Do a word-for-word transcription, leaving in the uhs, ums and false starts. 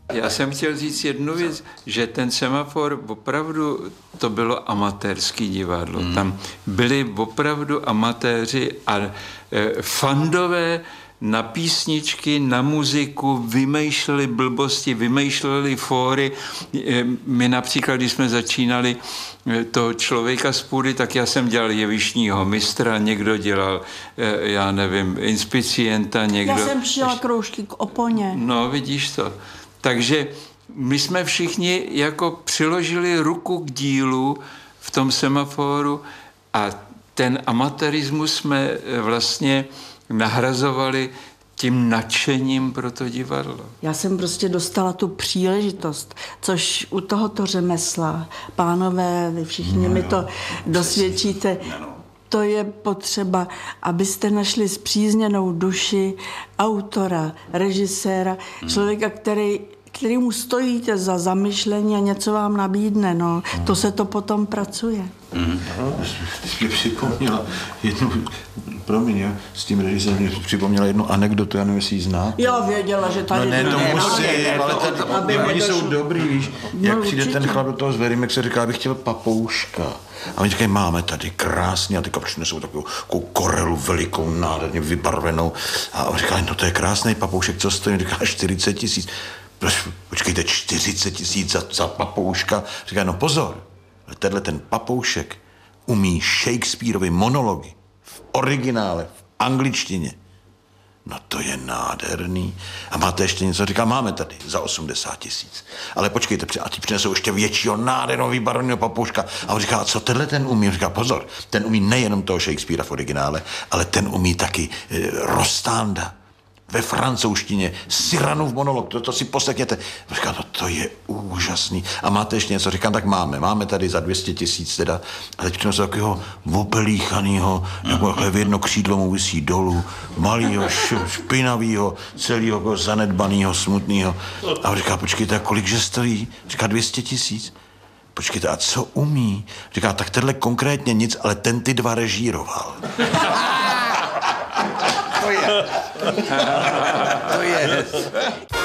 Já jsem chtěl říct jednu věc, že ten Semafor opravdu to bylo amatérský divadlo. Hmm. Tam byli opravdu amatéři a e, fandové na písničky, na muziku, vymýšleli blbosti, vymýšleli fóry. E, my například, když jsme začínali toho Člověka z půdy, tak já jsem dělal jevištního mistra, někdo dělal, e, já nevím, inspicienta, někdo... Já jsem šila kroužky k oponě. No, vidíš to. Takže my jsme všichni jako přiložili ruku k dílu v tom Semaforu a ten amatérismus jsme vlastně nahrazovali tím nadšením pro to divadlo. Já jsem prostě dostala tu příležitost, což u tohoto řemesla, pánové, vy všichni no, mi to dosvědčíte, to je potřeba, abyste našli spřízněnou duši autora, režiséra, hmm. člověka, který, který mu stojíte za zamyšlení a něco vám nabídne. No. Hmm. To se to potom pracuje. Hmm. Ty mě připomněla jednu, promiň, jo, s tím režisérem mě připomněla jednu anekdotu, já nevím, jestli ji znáte. Já věděla, že tady... No ne, to musí, ale tady, oni jsou dobrý, víš, jak no, přijde určitě. ten chlap do toho zverimek, se říká, abych chtěl papouška. A oni říkají, máme tady krásně, a teďka přinesou takovou, takovou korelu velikou, nádherně vybarvenou. A on říká, no to je krásný papoušek, co stojí? On říká, čtyřicet tisíc. Počkejte, čtyřicet tisíc za, za papouška? Říká, no pozor, tenhle ten papoušek umí Shakespeareovy monology v originále, v angličtině. No to je nádherný. A máte ještě něco? Říká, máme tady za osmdesát tisíc. Ale počkejte, a ti přinesou ještě většího nádherného vybarveného papouška. A on říká, a co tenhle ten umí? On říká, pozor, ten umí nejenom toho Shakespearea v originále, ale ten umí taky e, Rostanda ve francouzštině, Cyranův monolog, to, to si poslechněte. Říká, no to je úžasný. A máte ještě něco? Říkám, tak máme. Máme tady za dvě stě tisíc teda. A teď přinesou takového opelíchanýho, jako v jedno křídlo mu visí dolů, malýho, špinavýho, celýho zanedbanýho, smutnýho. A on říká, počkejte, a kolikže stojí? Říká, dvě stě tisíc. Počkejte, a co umí? Říká, tak tenhle konkrétně nic, ale ten ty dva režíroval. To je. To je.